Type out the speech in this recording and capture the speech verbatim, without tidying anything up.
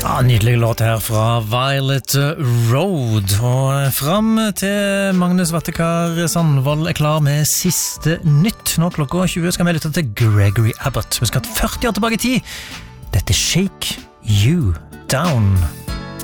Ja, nydelig låt her fra Violet Road. Og fram til Magnus Vattekar Sandvold er klar med siste nytt. Nå klokka tjue skal vi lytte til Gregory Abbott. Vi skal førti år tilbake i tid. Dette er Shake You Down.